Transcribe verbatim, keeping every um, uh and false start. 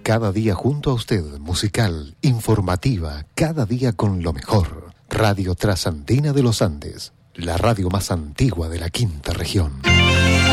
Cada día junto a usted, musical, informativa, cada día con lo mejor. Radio Trasandina de los Andes, la radio más antigua de la quinta región.